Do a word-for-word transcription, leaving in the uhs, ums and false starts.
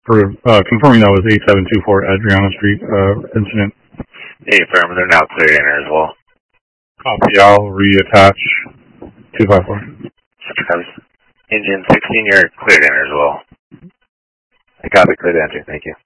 for uh, confirming that was eight seven two four Adriana Street uh, incident. Hey, affirm, they're now cleared in here as well. Copy, I'll reattach two five four. Engine sixteen, you're cleared in here as well. I copy, clear the entry, thank you.